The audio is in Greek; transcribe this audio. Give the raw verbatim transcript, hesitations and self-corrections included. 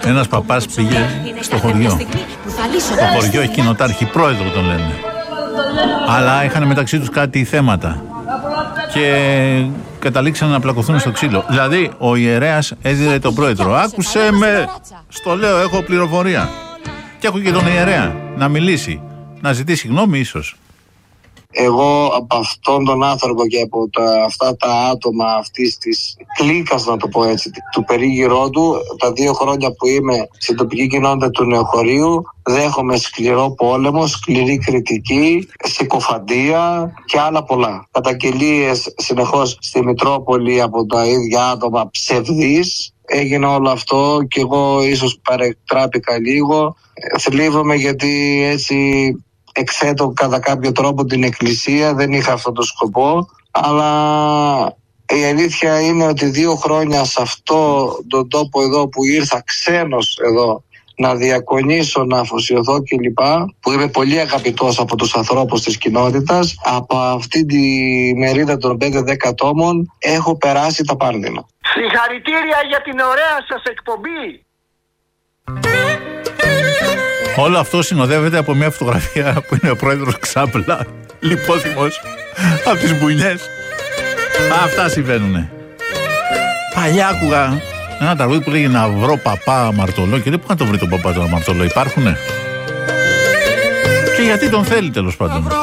Ένας παπάς πήγε στο χωριό. Το χωριό έχει κοινοτάρχη, πρόεδρο τον λένε. Αλλά είχαν μεταξύ τους κάτι θέματα. Και καταλήξαν να πλακωθούν στο ξύλο. Δηλαδή, ο ιερέας έδιρε τον πρόεδρο. Άκουσε με! Στο λέω, έχω πληροφορία. Και έχω και τον ιερέα να μιλήσει. Να ζητήσει γνώμη ίσως. Εγώ από αυτόν τον άνθρωπο και από τα, αυτά τα άτομα αυτής της κλίκας, να το πω έτσι, του περίγυρό του, τα δύο χρόνια που είμαι στην τοπική κοινότητα του Νεοχωρίου, δέχομαι σκληρό πόλεμο, σκληρή κριτική, συκοφαντία και άλλα πολλά. Καταγγελίες συνεχώς στη Μητρόπολη από τα ίδια άτομα ψευδείς. Έγινε όλο αυτό και εγώ ίσως παρεκτράπηκα λίγο. Θλίβομαι γιατί έτσι εκθέτω κατά κάποιο τρόπο την Εκκλησία, δεν είχα αυτό το σκοπό, αλλά η αλήθεια είναι ότι δύο χρόνια σε αυτό τον τόπο εδώ που ήρθα ξένος εδώ να διακονήσω, να αφοσιωθώ κλπ, που είμαι πολύ αγαπητός από τους ανθρώπους της κοινότητας, από αυτή τη μερίδα των πέντε δέκα ατόμων έχω περάσει τα πάρδινα. Συγχαρητήρια για την ωραία σας εκπομπή. Όλο αυτό συνοδεύεται από μια φωτογραφία που είναι ο πρόεδρος ξάπλα, λιπόθυμος από τις μπουνιές. Αυτά συμβαίνουνε. Παλιά άκουγα ένα τραγούδι που λέγει «Να βρω παπά αμαρτωλό» και δεν πού να το βρει τον παπά τον αμαρτωλό, υπάρχουνε. Και γιατί τον θέλει τέλος πάντων.